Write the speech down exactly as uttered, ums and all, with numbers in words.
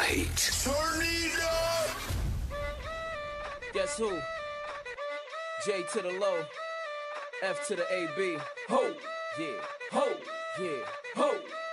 heat. Turn it up! Guess who? J to the low, F to the A B. Ho! Yeah, ho! Yeah, ho!